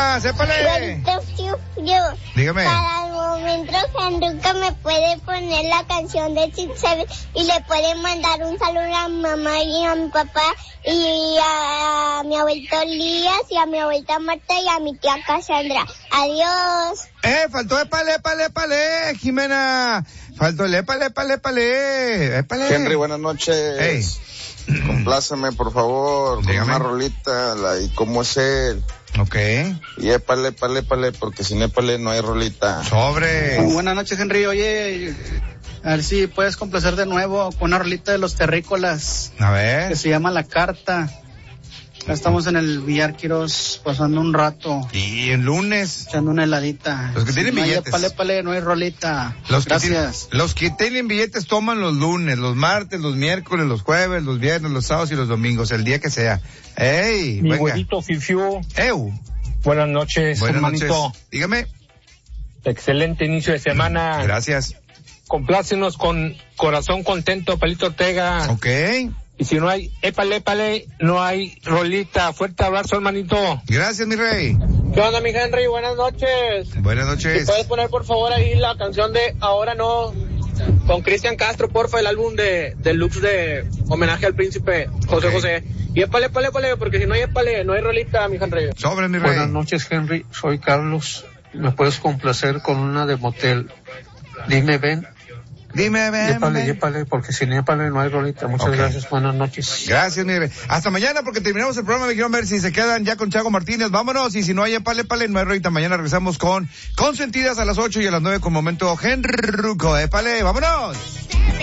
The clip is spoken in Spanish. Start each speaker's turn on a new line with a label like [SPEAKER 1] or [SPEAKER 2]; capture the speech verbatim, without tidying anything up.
[SPEAKER 1] más? ¡Épale! Dígame.
[SPEAKER 2] Para el momento, Henruca me puede poner la canción de Six Seven y le puede mandar un saludo a mi mamá y a mi papá y a, a mi abuelito Lías y a mi abuelita Marta y a mi tía Cassandra. Adiós.
[SPEAKER 1] Eh, faltó épale, épale, épale, Jimena. Faltó el épale, épale, épale, épale.
[SPEAKER 3] Henry, buenas noches.
[SPEAKER 1] Hey.
[SPEAKER 3] Compláceme, por favor,
[SPEAKER 1] Dígame.
[SPEAKER 3] con una rolita, la, y cómo es él.
[SPEAKER 1] Ok.
[SPEAKER 3] Y épale, épale, épale, porque sin épale no hay rolita.
[SPEAKER 1] Sobre.
[SPEAKER 4] Muy buenas noches, Henry. Oye, a ver si puedes complacer de nuevo con una rolita de los terrícolas.
[SPEAKER 1] A ver.
[SPEAKER 4] Que se llama La Carta. Ya estamos en el Villar Quirós pasando un rato.
[SPEAKER 1] Y el lunes.
[SPEAKER 4] Echando una heladita.
[SPEAKER 1] Los que tienen
[SPEAKER 4] no
[SPEAKER 1] billetes.
[SPEAKER 4] Hay épale, épale, no hay rolita.
[SPEAKER 1] Los que
[SPEAKER 4] Gracias.
[SPEAKER 1] Tienen, los que tienen billetes toman los lunes, los martes, los miércoles, los jueves, los viernes, los sábados y los domingos, el día que sea. ¡Ey!
[SPEAKER 5] Mi
[SPEAKER 1] venga.
[SPEAKER 5] güerito Fifiu.
[SPEAKER 1] ¡Eu!
[SPEAKER 5] Buenas noches,
[SPEAKER 1] Buenas
[SPEAKER 5] hermanito.
[SPEAKER 1] noches. Dígame.
[SPEAKER 5] Excelente inicio de semana.
[SPEAKER 1] Gracias.
[SPEAKER 5] Complácenos con Corazón Contento, Palito Ortega.
[SPEAKER 1] Ok.
[SPEAKER 5] Y si no hay épale, épale, no hay rolita. Fuerte abrazo, hermanito.
[SPEAKER 1] Gracias, mi rey.
[SPEAKER 6] ¿Qué onda, mi Henry? Buenas noches.
[SPEAKER 1] Buenas noches.
[SPEAKER 6] ¿Puedes poner, por favor, ahí la canción de Ahora No con Cristian Castro, porfa, el álbum de deluxe de homenaje al príncipe José
[SPEAKER 1] Okay.
[SPEAKER 6] José? Y épale, épale, épale, porque si no hay épale, no hay rolita, mi Henry.
[SPEAKER 1] Sobre, mi rey.
[SPEAKER 7] Buenas noches, Henry. Soy Carlos. ¿Me puedes complacer con una de motel? Dime, ven.
[SPEAKER 1] Dime, ven.
[SPEAKER 7] Yépale,
[SPEAKER 1] ven.
[SPEAKER 7] yépale, porque sin yépale no hay rolita. Muchas
[SPEAKER 1] Okay.
[SPEAKER 7] gracias. Buenas noches.
[SPEAKER 1] Gracias, mi rey. Hasta mañana porque terminamos el programa. Me quiero ver si se quedan ya con Chago Martínez. Vámonos. Y si no hay épale, épale, no hay rolita. Mañana regresamos con Consentidas a las ocho y a las nueve con Momento Henruco. Épale, vámonos.